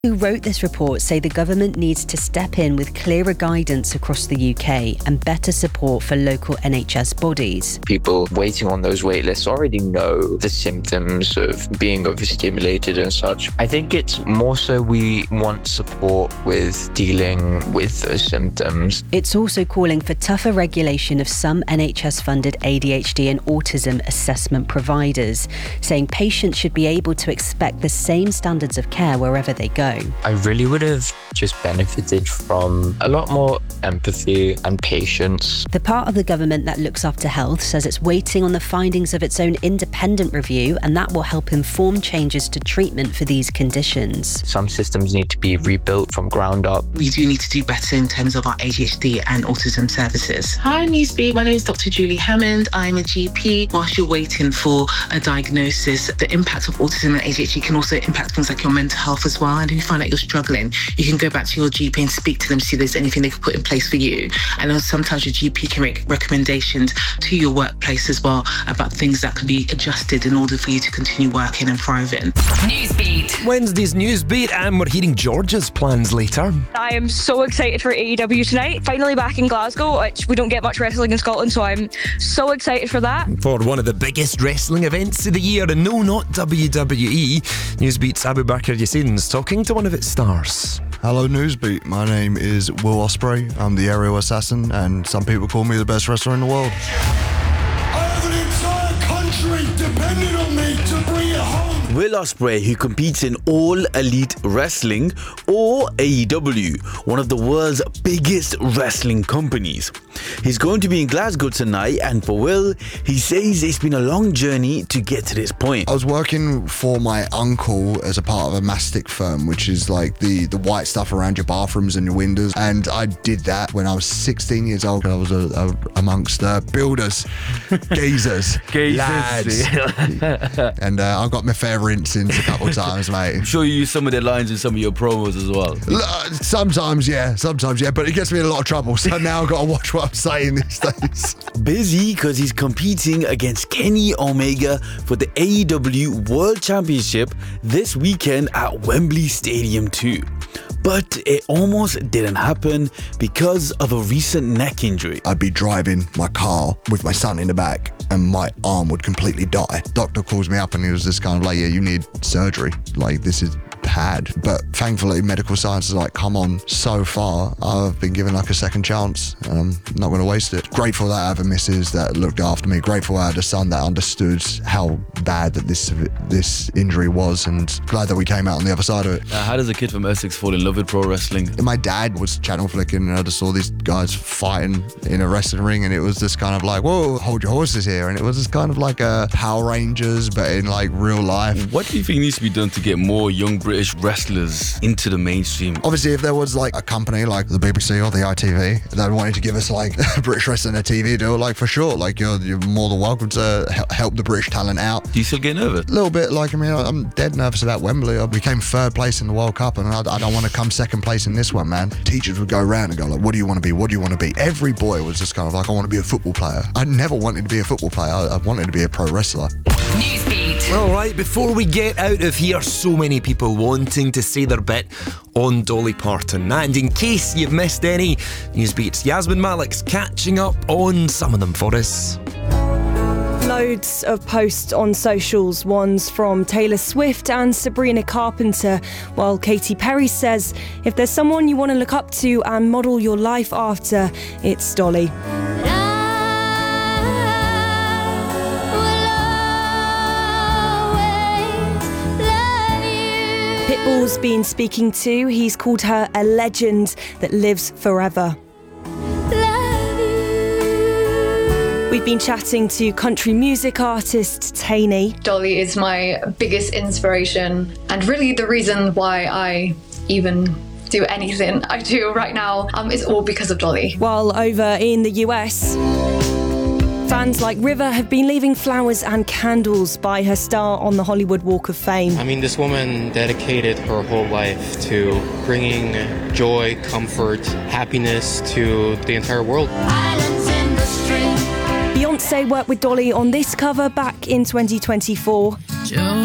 Who wrote this report say the government needs to step in with clearer guidance across the UK and better support for local NHS bodies. People waiting on those wait lists already know the symptoms of being overstimulated and such. I think it's more so we want support with dealing with those symptoms. It's also calling for tougher regulation of some NHS-funded ADHD and autism assessment providers, saying patients should be able to expect the same standards of care wherever they go. I really would have just benefited from a lot more empathy and patience. The part of the government that looks after health says it's waiting on the findings of its own independent review, and that will help inform changes to treatment for these conditions. Some systems need to be rebuilt from ground up. We do need to do better in terms of our ADHD and autism services. Hi Newsbeat, my name is Dr. Julie Hammond. I'm a GP. Whilst you're waiting for a diagnosis, the impact of autism and ADHD can also impact things like your mental health as well. And if you find out you're struggling, you can go back to your GP and speak to them, see if there's anything they can put in place for you. And sometimes your GP can make recommendations to your workplace as well about things that can be adjusted in order for you to continue working and thriving. Newsbeat. Wednesday's Newsbeat, and we're hearing Georgia's plans later. I am so excited for AEW tonight. Finally back in Glasgow, which we don't get much wrestling in Scotland, so I'm so excited for that. For one of the biggest wrestling events of the year, and no, not WWE, Newsbeat's Abu Bakr Yassin's talking to one of its stars. Hello Newsbeat, my name is Will Ospreay. I'm the aerial assassin, and some people call me the best wrestler in the world. I have an entire country depending on me to bring it home. Will Ospreay, who competes in All Elite Wrestling, or AEW, one of the world's biggest wrestling companies. He's going to be in Glasgow tonight, and for Will, he says it's been a long journey to get to this point. I was working for my uncle as a part of a mastic firm, which is like the white stuff around your bathrooms and your windows, and I did that when I was 16 years old. I was amongst builders, geezers, lads, and I got my fair rinse in a couple of times, mate. I'm sure you use some of their lines in some of your promos as well. Sometimes, yeah, but it gets me in a lot of trouble, so now I've got to watch what I'm saying these days. Busy because he's competing against Kenny Omega for the AEW World Championship this weekend at Wembley Stadium 2. But it almost didn't happen because of a recent neck injury. I'd be driving my car with my son in the back and my arm would completely die. Doctor calls me up and he was just kind of like, yeah, you need surgery. Like, this is bad. But thankfully, medical science has like come on so far. I've been given like a second chance and I'm not going to waste it. Grateful that I have a missus that looked after me. Grateful I had a son that understood how bad that this injury was, and glad that we came out on the other side of it. How does a kid from Essex fall in love with pro wrestling? My dad was channel flicking and I just saw these guys fighting in a wrestling ring, and it was just kind of like, whoa, hold your horses here. And it was just kind of like a Power Rangers, but in like real life. What do you think needs to be done to get more young British wrestlers into the mainstream? Obviously, if there was like a company like the BBC or the ITV that wanted to give us like British wrestling a TV deal, like for sure, like you're more than welcome to help the British talent out. Do you still get nervous? A little bit. Like, I mean, I'm dead nervous about Wembley. I became third place in the World Cup, and I don't want to come second place in this one, man. Teachers would go around and go like, what do you want to be? What do you want to be? Every boy was just kind of like, I want to be a football player. I never wanted to be a football player. I wanted to be a pro wrestler. Newsbeat. All right, before we get out of here, so many people wanting to say their bit on Dolly Parton. And in case you've missed any, Newsbeat's Yasmin Malik's catching up on some of them for us. Loads of posts on socials, ones from Taylor Swift and Sabrina Carpenter, while Katy Perry says, if there's someone you want to look up to and model your life after, it's Dolly. Pitbull's been speaking to, he's called her a legend that lives forever. We've been chatting to country music artist Taney. Dolly is my biggest inspiration and really the reason why I even do anything I do right now is all because of Dolly. While over in the US, fans like River have been leaving flowers and candles by her star on the Hollywood Walk of Fame. I mean, this woman dedicated her whole life to bringing joy, comfort, happiness to the entire world. Beyonce worked with Dolly on this cover back in 2024.